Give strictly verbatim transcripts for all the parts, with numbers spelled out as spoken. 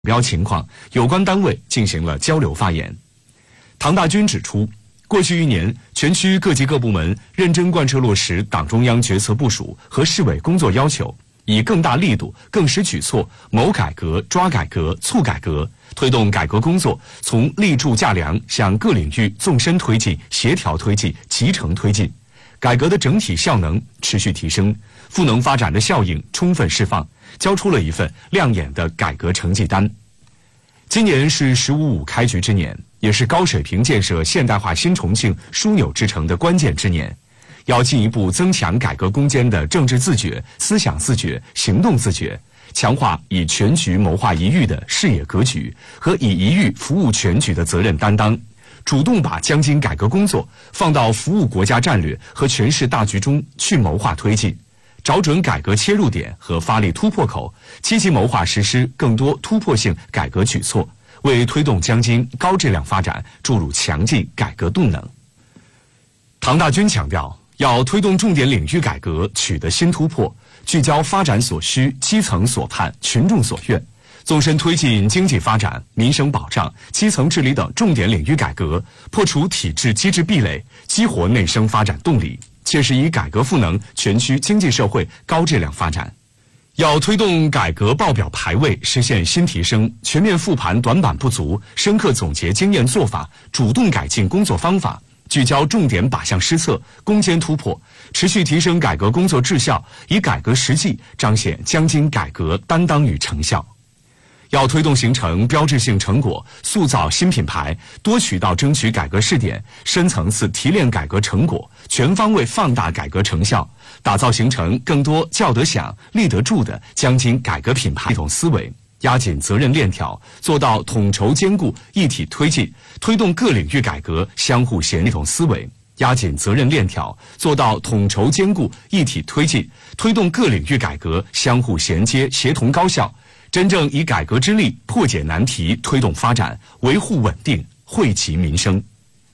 标情况，有关单位进行了交流发言。唐大军指出，过去一年，全区各级各部门认真贯彻落实党中央决策部署和市委工作要求，以更大力度、更实举措谋改革、抓改革、促改革，推动改革工作从立柱架梁向各领域纵深推进、协调推进、集成推进，改革的整体效能持续提升，赋能发展的效应充分释放，交出了一份亮眼的改革成绩单。今年是“十五五”开局之年，也是高水平建设现代化新重庆枢纽之城的关键之年。要进一步增强改革攻坚的政治自觉、思想自觉、行动自觉，强化以全局谋划一域的视野格局和以一域服务全局的责任担当，主动把江津改革工作放到服务国家战略和全市大局中去谋划推进，找准改革切入点和发力突破口，积极谋划实施更多突破性改革举措，为推动江津高质量发展注入强劲改革动能。唐大军强调，要推动重点领域改革取得新突破，聚焦发展所需、基层所盼、群众所愿，纵深推进经济发展、民生保障、基层治理等重点领域改革，破除体制机制壁垒，激活内生发展动力，切实以改革赋能全区经济社会高质量发展。要推动改革报表排位实现新提升，全面复盘短板不足，深刻总结经验做法，主动改进工作方法，聚焦重点靶向施策，攻坚突破，持续提升改革工作质效，以改革实际彰显江津改革担当与成效。要推动形成标志性成果，塑造新品牌，多渠道争取改革试点，深层次提炼改革成果，全方位放大改革成效，打造形成更多叫得响、立得住的江津改革品牌系统思维，压紧责任链条，做到统筹兼顾、一体推进，推动各领域改革相互协同思维，压紧责任链条，做到统筹兼顾、一体推进，推动各领域改革相互衔接、协同高效，真正以改革之力破解难题，推动发展，维护稳定，惠及民生。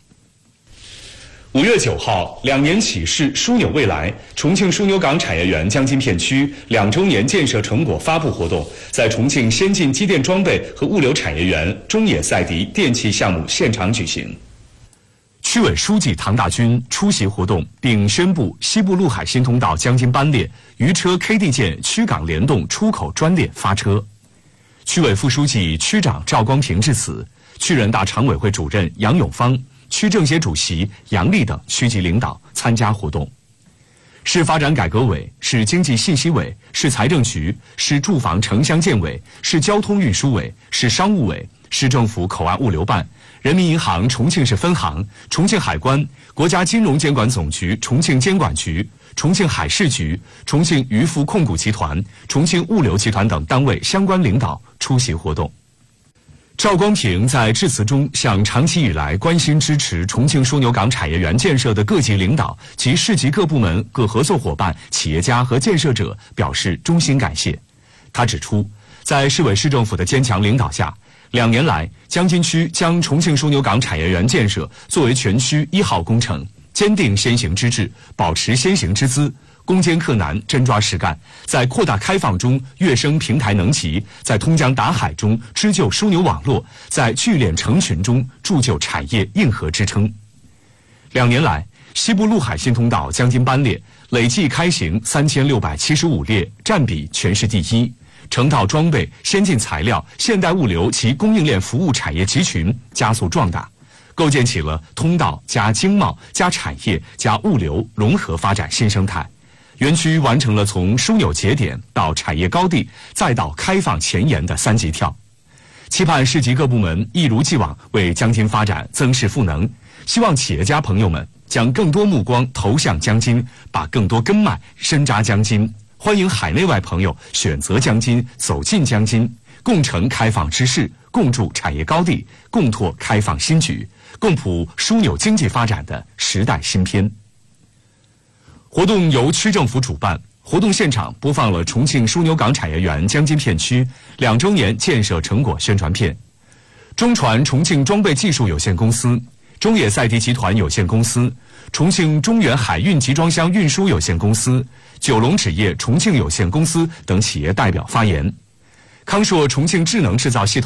五月九号，两年启示枢纽未来重庆枢纽港产业园江津片区两周年建设成果发布活动在重庆先进机电装备和物流产业园中野赛迪电气项目现场举行。区委书记唐大军出席活动，并宣布西部陆海新通道江津班列渔车 K D 舰区港联动出口专列发车。区委副书记、区长赵光平致辞，区人大常委会主任杨永芳、区政协主席杨丽等区级领导参加活动。市发展改革委、市经济信息委、市财政局、市住房城乡建委、市交通运输委、市商务委、市政府口岸物流办、人民银行重庆市分行、重庆海关、国家金融监管总局重庆监管局、重庆海事局、重庆渔夫控股集团、重庆物流集团等单位相关领导出席活动。赵光平在致辞中向长期以来关心支持重庆枢纽港产业园建设的各级领导及市级各部门、各合作伙伴、企业家和建设者表示衷心感谢。他指出，在市委市政府的坚强领导下，两年来，江津区将重庆枢纽港产业园建设作为全区一号工程，坚定先行之志，保持先行之姿，攻坚克难，真抓实干，在扩大开放中跃升平台能级，在通江达海中织就枢纽网络，在聚敛成群中铸就产业硬核支撑。两年来，西部陆海新通道江津班列累计开行三千六百七十五列，占比全市第一。成套装备、先进材料、现代物流及供应链服务产业集群加速壮大，构建起了通道加经贸加产业加物流融合发展新生态。园区完成了从枢纽节点到产业高地再到开放前沿的三级跳。期盼市级各部门一如既往为江津发展增势赋能，希望企业家朋友们将更多目光投向江津，把更多根脉深扎江津。欢迎海内外朋友选择江津，走进江津，共成开放之势，共筑产业高地，共拓开放新局，共谱枢纽经济发展的时代新篇。活动由区政府主办，活动现场播放了重庆枢纽港产业园江津片区两周年建设成果宣传片。中传重庆装备技术有限公司、中野赛迪集团有限公司、重庆中原海运集装箱运输有限公司、九龙纸业重庆有限公司等企业代表发言。 康硕重庆智能制造系统